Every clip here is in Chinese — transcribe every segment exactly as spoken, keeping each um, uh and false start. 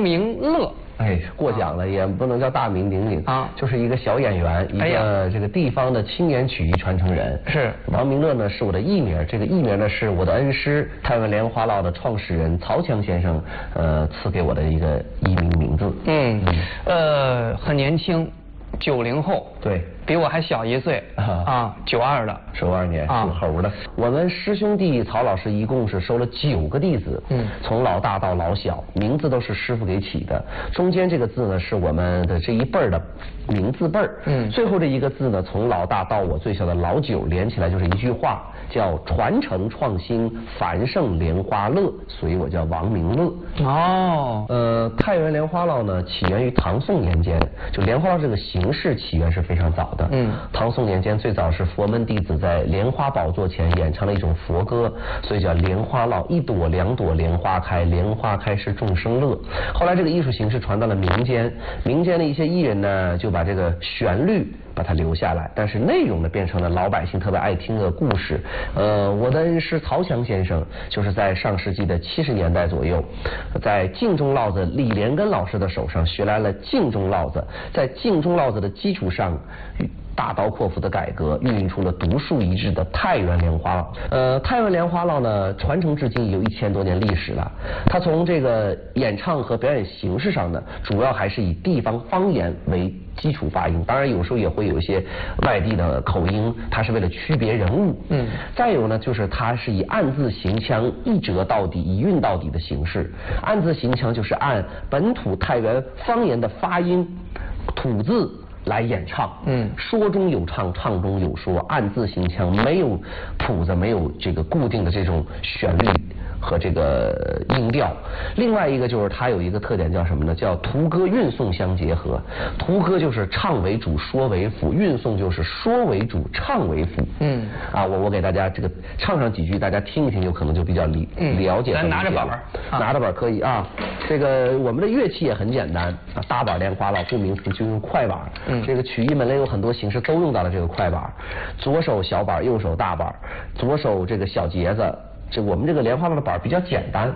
明乐。 哎，过奖了，也不能叫大名鼎鼎啊，就是一个小演员，一个这个地方的青年曲艺传承人。 是王明乐呢，是我的艺名，这个艺名呢是我的恩师太原莲花落的创始人曹强先生呃赐给我的一个艺名名字。 嗯，呃，很年轻，九零后。 对。 比我还小一岁啊，九二的， 九二年属猴的。我们师兄弟曹老师一共是收了九个弟子，嗯，从老大到老小，名字都是师傅给起的。中间这个字呢，是我们的这一辈儿的名字辈儿，嗯，最后这一个字呢，从老大到我最小的老九连起来就是一句话，叫传承创新，繁盛莲花乐，所以我叫王明乐。哦，呃，太原莲花落呢，起源于唐宋年间，就莲花落这个形式起源是非常早。嗯，唐宋年间最早是佛门弟子在莲花宝座前演唱了一种佛歌，所以叫莲花落，一朵两朵莲花开，莲花开是众生乐。后来这个艺术形式传到了民间，民间的一些艺人呢就把这个旋律把它留下来，但是内容呢变成了老百姓特别爱听的故事。呃，我的恩师曹强先生就是在上世纪的七十年代左右，在净中烙子李连根老师的手上学来了净中烙子，在净中烙子的基础上大刀阔斧的改革，孕育出了独树一帜的太原莲花落。呃，太原莲花落呢，传承至今有一千多年历史了。它从这个演唱和表演形式上呢，主要还是以地方方言为基础发音，当然有时候也会有一些外地的口音，它是为了区别人物。嗯，再有呢，就是它是以按字行腔、一折到底、一韵到底的形式。按字行腔就是按本土太原方言的发音、吐字来演唱，嗯，说中有唱，唱中有说，按字行腔，没有谱子，没有这个固定的这种旋律和这个音调。另外一个就是它有一个特点叫什么呢？叫图歌韵诵相结合。图歌就是唱为主，说为辅；韵诵就是说为主，唱为辅。嗯，啊，我我给大家这个唱上几句，大家听一听，就可能就比较理、嗯、了解。 咱拿着板儿， 拿着板可以啊。这个我们的乐器也很简单啊，搭板莲花落，顾名思就用快板。嗯，这个曲艺门类有很多形式都用到了这个快板，左手小板，右手大板，左手这个小节子。这我们这个莲花落的板比较简单。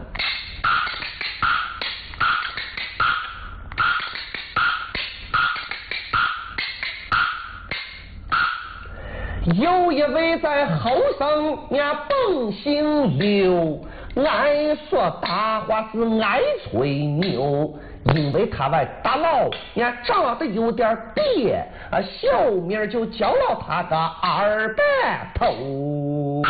有一位在后生呀蹦姓刘，爱说大话是爱吹牛，因为他外大佬呀长得有点别啊，小名就叫了他个二白头。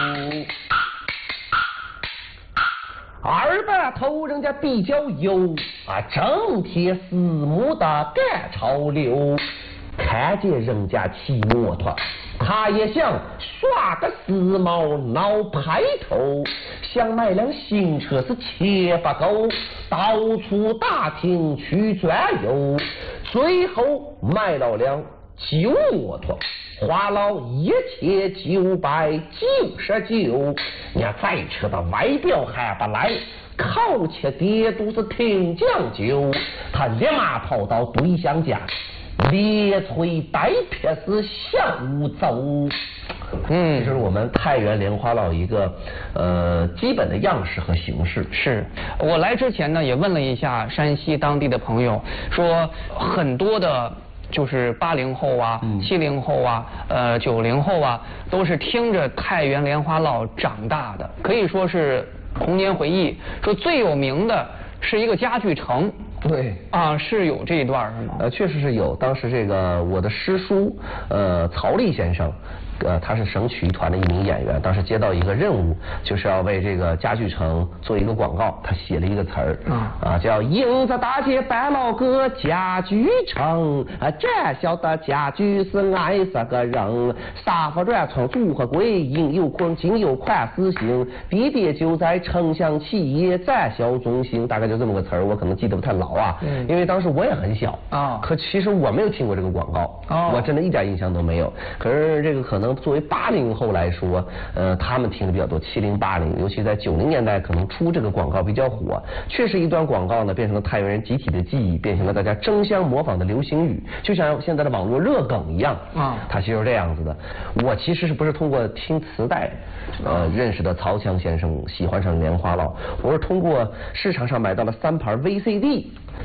二白头人家比较有啊整铁四目的赶潮流，看见人家骑摩托，他也想耍个时髦闹派头，想买辆新车是钱不够，到处打听去转悠，最后买了辆旧摩托，花了一千九百九十九。你看这车的外表还不赖，烤漆爹都是挺讲究。他立马跑到对象家，列催带撇是下午走。嗯，这就是我们太原莲花落一个呃基本的样式和形式。 是我来之前呢，也问了一下山西当地的朋友，说很多的就是八零后啊、七零后啊、呃九零后啊，都是听着太原莲花落长大的，可以说是童年回忆。说最有名的是一个家具城。 对啊，是有这一段是吗？ 呃，确实是有。当时这个我的师叔呃曹立先生，呃他是省曲艺团的一名演员，当时接到一个任务，就是要为这个家具城做一个广告，他写了一个词儿、嗯、啊，叫英子大街摆了个家具城，啊，窄小的家具是爱死个人，沙发软床组合柜，应有款尽有款式型，地点就在城乡企业展销中心，大概就这么个词儿，我可能记得不太牢啊，嗯、因为当时我也很小啊、哦，可其实我没有听过这个广告，哦、我真的一点印象都没有。可是这个可能作为八零后来说，呃，他们听的比较多，七零八零，尤其在九零年代，可能出这个广告比较火。确实，一段广告呢，变成了太原人集体的记忆，变成了大家争相模仿的流行语，就像现在的网络热梗一样啊。它其实是这样子的。我其实是不是通过听磁带，呃，认识的曹强先生，喜欢上莲花落，我是通过市场上买到了三盘 V C D。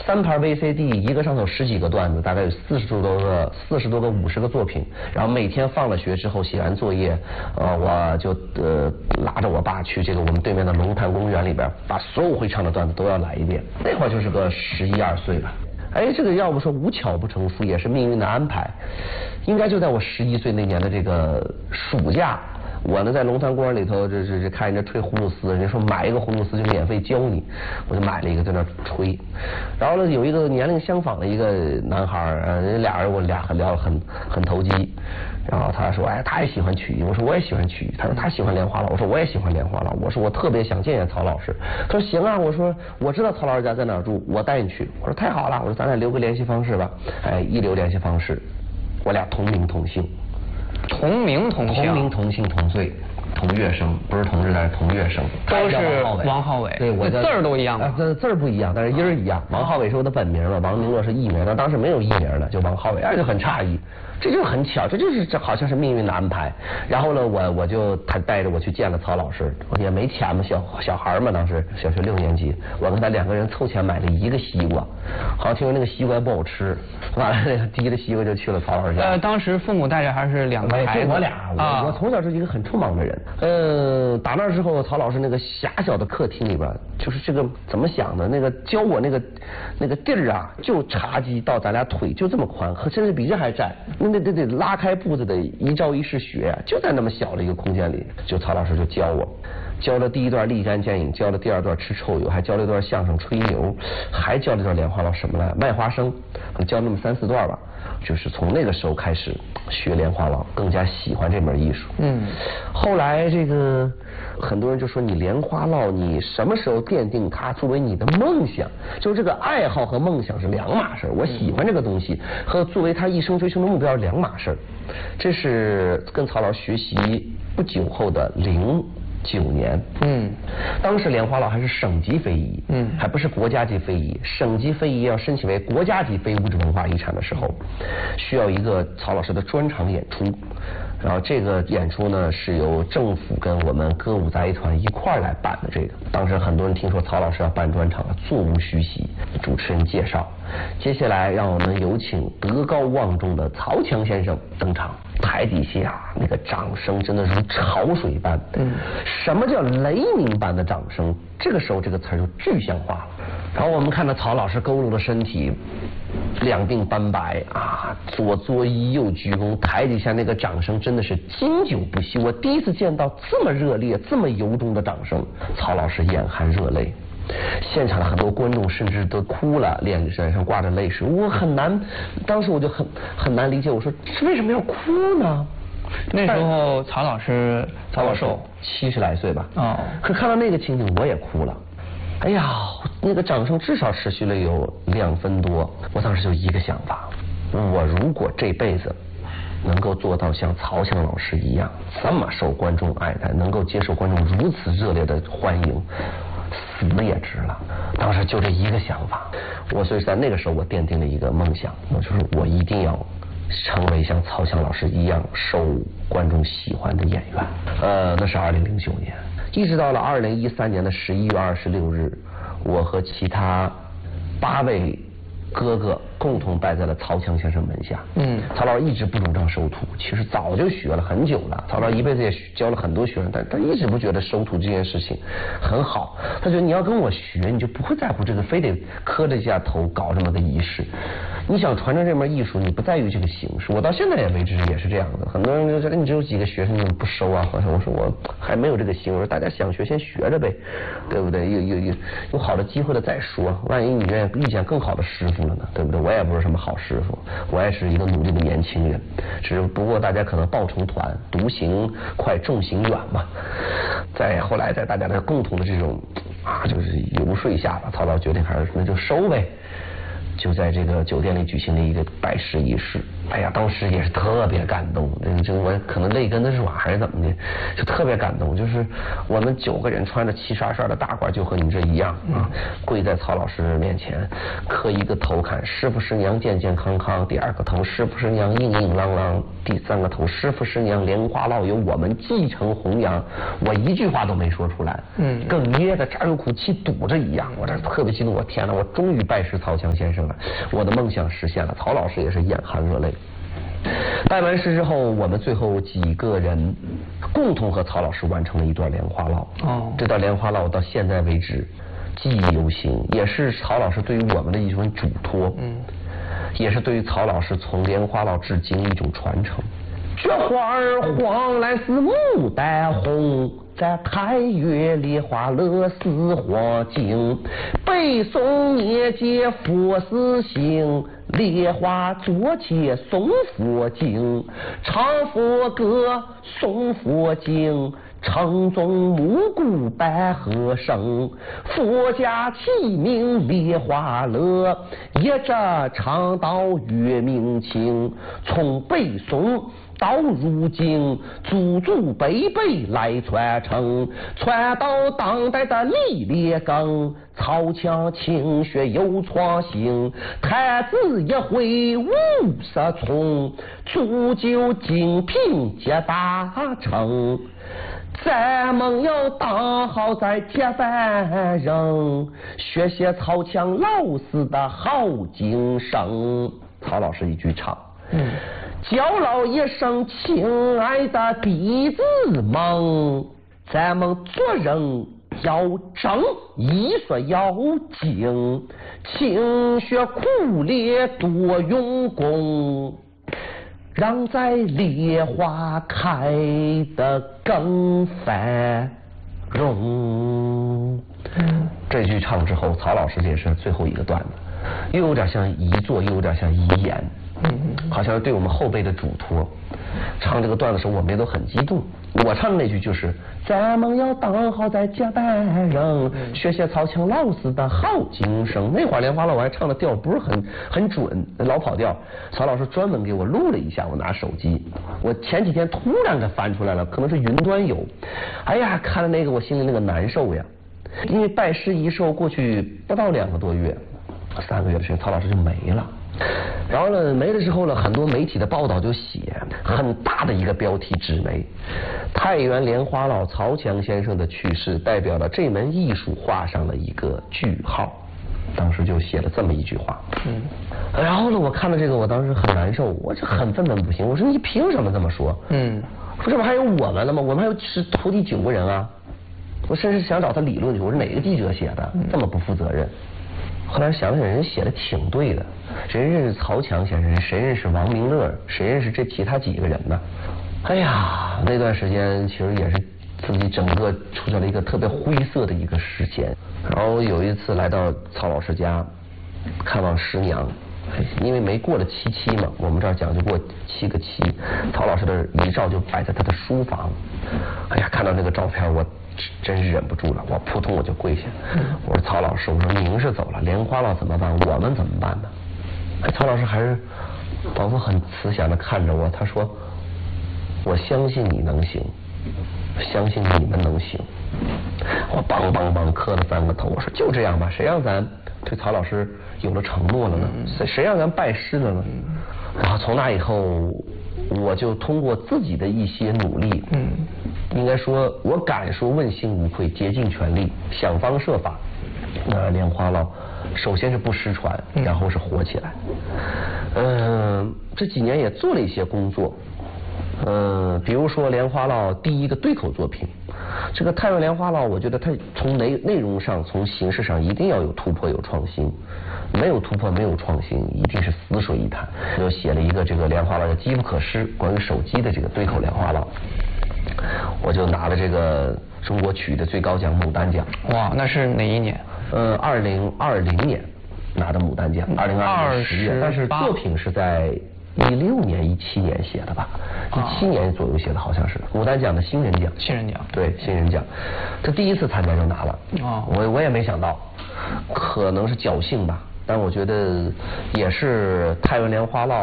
三盘 V C D， 一个上头有十几个段子，大概有四十多个、四十多个、五十个作品。然后每天放了学之后，写完作业，呃，我就呃拉着我爸去这个我们对面的龙潭公园里边，把所有会唱的段子都要来一遍。那会儿就是个十一二岁吧。哎，这个要不说无巧不成书，也是命运的安排。应该就在我十一岁那年的这个暑假。我呢在龙潭公园里头，这这这看人家吹葫芦丝，人家说买一个葫芦丝就免费教你，我就买了一个在那吹。然后呢有一个年龄相仿的一个男孩，呃，人俩人我俩很聊得很很投机。然后他说，哎，他也喜欢曲艺，我说我也喜欢曲艺。他说他喜欢莲花老，我说我也喜欢莲花老。我说我特别想见见曹老师。他说行啊，我说我知道曹老师家在哪儿住，我带你去。我说太好了，我说咱俩留个联系方式吧。哎，一留联系方式，我俩同名同姓。 同名同姓， 同名同姓同岁同月生，不是同日，但是同月生， 都是王浩伟。 对，我的字儿都一样吗？ 字字儿不一样，但是音儿一样。王浩伟是我的本名了，王明洛是艺名，那当时没有艺名的，就王浩伟，哎，就很诧异。这就很巧，这就是这好像是命运的安排。然后呢，我我就他带着我去见了曹老师，我也没钱嘛，小小孩嘛，当时小学六年级，我跟他两个人凑钱买了一个西瓜，好像听说那个西瓜不好吃，完了那个提着西瓜就去了曹老师家。 呃，当时父母带着还是两个孩子？ 我俩，我我从小是一个很匆忙的人。呃，打那之后，曹老师那个狭小的客厅里边，就是这个怎么想的？那个教我那个那个地儿啊，就茶几到咱俩腿就这么宽，和甚至比这还窄。那得得拉开步子的一朝一夕学啊，就在那么小的一个空间里，就曹老师就教我，教了第一段立竿见影，教了第二段吃臭油，还教了一段相声吹牛，还教了一段莲花老什么来卖花生，教那么三四段吧。就是从那个时候开始学莲花老，更加喜欢这门艺术。嗯，后来这个很多人就说你莲花落，你什么时候奠定它作为你的梦想？就是这个爱好和梦想是两码事。我喜欢这个东西和作为他一生追求的目标是两码事。这是跟曹老师学习不久后的零九年，嗯，当时莲花老还是省级非遗，嗯，还不是国家级非遗。省级非遗要申请为国家级非物质文化遗产的时候，需要一个曹老师的专场演出。然后这个演出呢是由政府跟我们歌舞杂艺团一块儿来办的。这个当时很多人听说曹老师要办专场了，座无虚席。主持人介绍，接下来让我们有请德高望重的曹强先生登场。台底下那个掌声真的如潮水般。嗯，什么叫雷鸣般的掌声？这个时候这个词儿就具象化了。然后我们看到曹老师佝偻的身体，两鬓斑白啊，左作揖右鞠躬，台底下那个掌声真的是经久不息。我第一次见到这么热烈、这么由衷的掌声，曹老师眼含热泪。现场的很多观众甚至都哭了，脸上挂着泪水。我很难，当时我就很很难理解，我说这为什么要哭呢？ 那时候曹老师曹老师七十来岁吧，哦，可看到那个情景我也哭了。哎呀，那个掌声至少持续了有两分多。我当时就一个想法，我如果这辈子能够做到像曹强老师一样这么受观众爱戴，能够接受观众如此热烈的欢迎，死也值了。当时就这一个想法，我所以在那个时候我奠定了一个梦想，我就是我一定要成为像曹强老师一样受观众喜欢的演员。呃，那是二零零九年，一直到了二零一三年的十一月二十六日，我和其他八位哥哥共同拜在了曹强先生门下。嗯，曹老师一直不主张收徒，其实早就学了很久了。曹老师一辈子也教了很多学生，但他一直不觉得收徒这件事情很好。他觉得你要跟我学，你就不会在乎这个，非得磕着一下头搞这么个仪式。你想传承这门艺术，你不在于这个形式。我到现在也为止也是这样的。很多人就说你只有几个学生，你怎么不收啊？我说我说我还没有这个心。我说大家想学先学着呗，对不对？有有有有好的机会了再说，万一你愿意遇见更好的师傅了呢，对不对？我也不是什么好师傅，我也是一个努力的年轻人，只不过大家可能抱成团，独行快，众行远嘛。在后来在大家的共同的这种啊，就是游说下吧，曹老决定还是那就收呗。就在这个酒店里举行了一个拜师仪式， 哎呀，当时也是特别感动，就我可能泪跟着软还是怎么的，就特别感动。就是我们九个人穿着齐刷刷的大褂，就和你这一样啊，跪在曹老师面前，磕一个头看师傅师娘健健康康，第二个头师傅师娘硬硬朗朗，第三个头师傅师娘莲花落由我们继承弘扬。我一句话都没说出来，嗯，哽咽的这儿有口气堵着一样。我这特别激动，我天哪，我终于拜师曹强先生了，我的梦想实现了。曹老师也是眼含热泪。拜完师之后，我们最后几个人共同和曹老师完成了一段莲花落。哦，这段莲花落到现在为止记忆犹新，也是曹老师对于我们的一种嘱托，嗯，也是对于曹老师从莲花落至今一种传承。这花儿黄来似牡丹红，在太岳梨花乐似花镜，背诵念解佛思行，梨花坐且诵佛经，唱佛歌诵佛经，称颂木鼓百和声，佛家起名梨花乐，一直唱到月明清，从背诵到如今，祖祖辈辈来传承，传到当代的李烈庚，曹强勤学有创新，太子一回五十从，铸就精品皆大成。咱们要当好在接班人，学习曹强老师的好精神。曹老师一句唱，嗯，教老一声亲爱的弟子们，咱们做人要正，艺术要精，勤学苦练多用功，让在梨花开得更繁荣。这句唱之后，曹老师这是最后一个段子，又有点像遗作，又有点像遗言，好像是对我们后辈的嘱托。唱这个段子的时候，我们也都很激动。我唱的那句就是咱们要当好在接班人，学习曹强老师的好精神。那会儿莲花落我还唱的调不是很很准，老跑调。曹老师专门给我录了一下，我拿手机，我前几天突然给翻出来了，可能是云端有。哎呀，看了那个我心里那个难受呀，因为拜师遗寿过去不到两个多月，三个月的时间，曹老师就没了。然后呢，没了之后呢，很多媒体的报道就写很大的一个标题纸媒，太原莲花落曹强先生的去世代表了这门艺术画上了一个句号。当时就写了这么一句话。嗯。然后呢，我看到这个，我当时很难受，我就很愤愤不平。我说你凭什么这么说？嗯。说这不还有我们了吗？我们还有是徒弟九个人啊。我甚至想找他理论去，我说哪个记者写的这么不负责任？后来想想，人写的挺对的。谁认识曹强先生？谁认识王明乐？谁认识这其他几个人呢？哎呀，那段时间其实也是自己整个处在了一个特别灰色的一个时间。然后有一次来到曹老师家看望师娘，因为没过了七七嘛，我们这儿讲究过七个七。曹老师的遗照就摆在他的书房。哎呀，看到那个照片，我真是忍不住了，我扑通我就跪下。我说曹老师，我说您是走了，莲花落怎么办？我们怎么办呢？哎，曹老师还是仿佛很慈祥的看着我，他说：“我相信你能行，相信你们能行。”我梆梆梆磕了三个头，我说就这样吧，谁让咱对曹老师有了承诺了呢？谁谁让咱拜师了呢？然后从那以后，我就通过自己的一些努力，嗯，应该说，我敢说问心无愧，竭尽全力，想方设法。那莲花落，首先是不失传，然后是火起来。嗯、呃，这几年也做了一些工作。嗯、呃，比如说莲花落第一个对口作品，这个太原莲花落，我觉得它从内内容上、从形式上一定要有突破、有创新。没有突破、没有创新，一定是死水一潭。就写了一个这个莲花落叫机不可失，关于手机的这个对口莲花落，我就拿了这个中国曲的最高奖牡丹奖。 哇，那是哪一年？ 呃，二零二零年拿的牡丹奖，二零二零年十月，但是作品是在一六年、一七年写的吧，一七年左右写的，好像是牡丹奖的新人奖。 新人奖， 对，新人奖，这第一次参加就拿了。哦，我我也没想到，可能是侥幸吧，但我觉得也是太原莲花落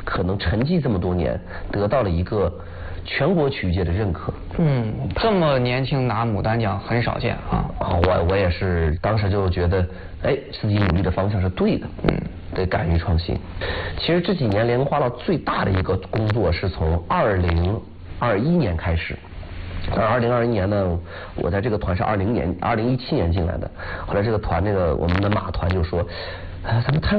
可能沉寂这么多年，得到了一个全国曲艺界的认可。 嗯，这么年轻拿牡丹奖很少见啊。 啊，我我也是当时就觉得，哎，自己努力的方向是对的。嗯，得敢于创新。其实这几年莲花落最大的一个工作是从二零二一年开始。而二零二一年呢，我在这个团是二零年、二零一七年进来的。后来这个团，这个我们的马团就说，呃，咱们摊